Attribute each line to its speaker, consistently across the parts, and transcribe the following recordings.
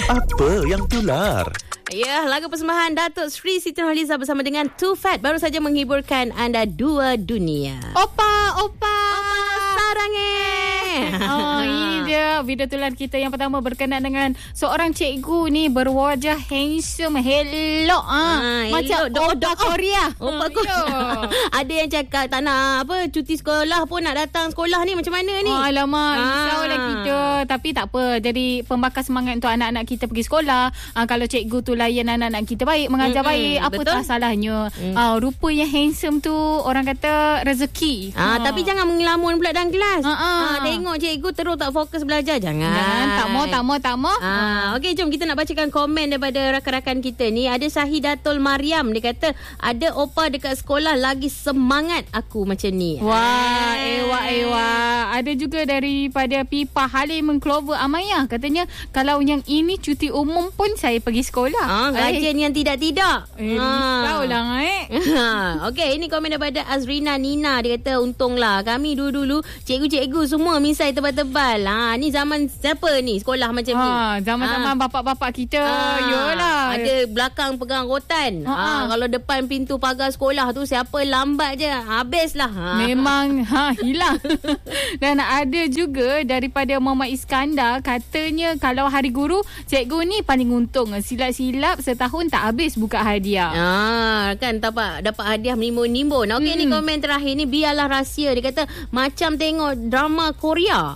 Speaker 1: Apa yang tular?
Speaker 2: Ya, lagu persembahan Datuk Sri Siti Nurhaliza bersama dengan Too Fat baru saja menghiburkan anda dua dunia.
Speaker 3: Opa
Speaker 2: Sarange.
Speaker 3: Ini dia video tular kita yang pertama berkenaan dengan seorang cikgu ni berwajah handsome, elok macam opa Korea.
Speaker 2: Opa Korea. Ada yang cakap tak nak cuti sekolah pun nak datang sekolah ni, macam mana ni?
Speaker 3: Alamak, risaulah kita. Tapi tak apa, jadi pembakar semangat untuk anak-anak kita pergi sekolah. Kalau cikgu tu layan anak-anak kita baik, mengajar baik, apatah salahnya. Rupa yang handsome tu orang kata rezeki.
Speaker 2: Tapi jangan mengelamun pula dalam kelas. Tengok cikgu terus tak fokus belajar. Jangan.
Speaker 3: Tak mau.
Speaker 2: Okey, jom kita nak bacakan komen daripada rakan-rakan kita ni. Ada Syahidatul Mariam, dia kata ada opa dekat sekolah lagi semangat aku macam ni.
Speaker 3: Wah, ewa. Ada juga daripada Pipa Halim Clover Amaya, katanya kalau yang ini cuti umum pun saya pergi sekolah.
Speaker 2: Gajian yang tidak-tidak.
Speaker 3: Tahu lah
Speaker 2: Okey, ini komen daripada Azrina Nina, dia kata untunglah kami dulu cikgu-cikgu semua misai tebal-tebal. Ni zaman siapa ni sekolah macam ni?
Speaker 3: Zaman-zaman bapak-bapak kita. Yolah.
Speaker 2: Ada belakang pegang rotan. Kalau depan pintu pagar sekolah tu siapa lambat je habislah.
Speaker 3: Memang hilang. Dan ada juga daripada Mama Iskandar, katanya kalau hari guru cikgu ni paling untung. Silap-silap setahun tak habis buka hadiah.
Speaker 2: Kan dapat hadiah menimbun-nimbun. Okey, ni komen terakhir ni biarlah rahsia. Dia kata macam tengok drama Korea.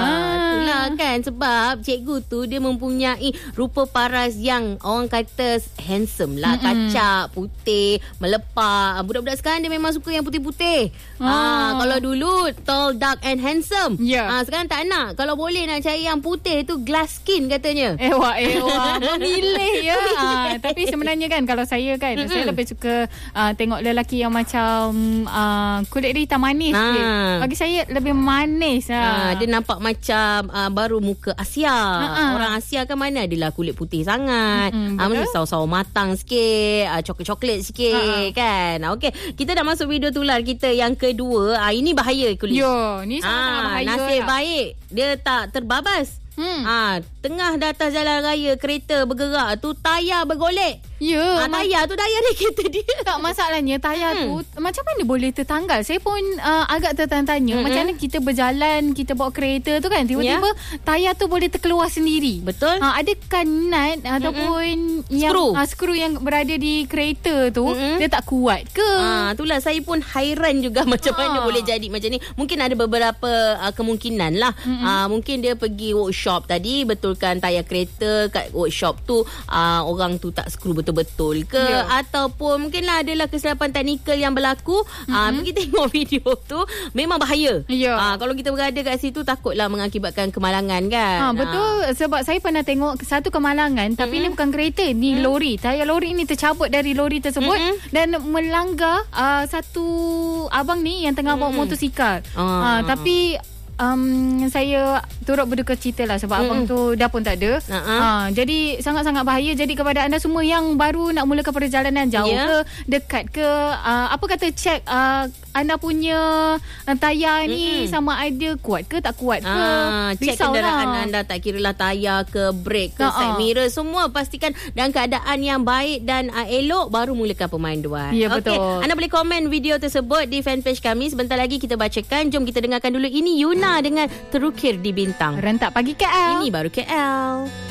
Speaker 2: Itulah kan, sebab cikgu tu dia mempunyai rupa paras yang orang kata handsome lah. Kacak, putih, melepak. Budak-budak sekarang dia memang suka yang putih-putih. Kalau dulu tall, dark and handsome. Sekarang tak nak. Kalau boleh nak cari yang putih tu glass skin katanya.
Speaker 3: Ewa memilih ya. Tapi sebenarnya kan kalau saya kan saya lebih suka tengok lelaki yang macam kulit dia hitam manis. Bagi saya lebih manis.
Speaker 2: Dia nampak macam baru muka Asia. Orang Asia kan mana adalah kulit putih sangat. Mesti sawo-sawo matang sikit, coklat-coklat sikit kan. Okey, kita dah masuk video tular kita yang kedua. Ini bahaya kulit.
Speaker 3: Ni sangat bahaya.
Speaker 2: Nasib baik dia tak terbabas. Tengah atas jalan raya kereta bergerak tu tayar bergolek. Tayar tu daya dia kereta dia.
Speaker 3: Tak, masalahnya tayar tu macam mana boleh tertanggal? Saya pun agak tertanya-tanya. Macam mana kita berjalan, kita bawa kereta tu kan, tiba-tiba tayar tu boleh terkeluar sendiri.
Speaker 2: Betul.
Speaker 3: Adakah nut ataupun yang skru yang berada di kereta tu dia tak kuat ke?
Speaker 2: Itulah saya pun hairan juga macam mana boleh jadi macam ni. Mungkin ada beberapa kemungkinan lah. Mungkin dia pergi workshop tadi, betulkan tayar kereta kat workshop tu, orang tu tak skru betul-betul ke, ataupun mungkinlah adalah kesilapan teknikal yang berlaku. Pergi tengok video tu, memang bahaya. Kalau kita berada kat situ takutlah mengakibatkan kemalangan kan.
Speaker 3: Betul, sebab saya pernah tengok satu kemalangan, tapi ni bukan kereta, ni lori. Tayar lori ni tercabut dari lori tersebut dan melanggar satu abang ni yang tengah bawa motosikal. Tapi saya turut berduka cita lah sebab abang tu dah pun tak ada. Jadi sangat-sangat bahaya. Jadi kepada anda semua yang baru nak mulakan perjalanan jauh ke dekat ke, apa kata cek anda punya tayar ni sama ada kuat ke tak kuat ke.
Speaker 2: Cek kenderaan anda, tak kiralah tayar ke, brake ke, side mirror, semua pastikan dalam keadaan yang baik dan elok baru mulakan pemanduan.
Speaker 3: Betul.
Speaker 2: Anda boleh komen video tersebut di fanpage kami. Sebentar lagi kita bacakan. Jom kita dengarkan dulu. Ini Yuna dengan Terukir di Bintang.
Speaker 3: Rentak Pagi KL.
Speaker 2: Ini baru KL.